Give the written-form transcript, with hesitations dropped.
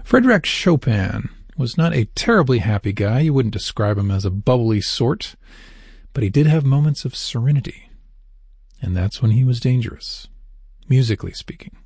Frédéric Chopin was not a terribly happy guy. You wouldn't describe him as a bubbly sort, but he did have moments of serenity, and that's when he was dangerous, musically speaking.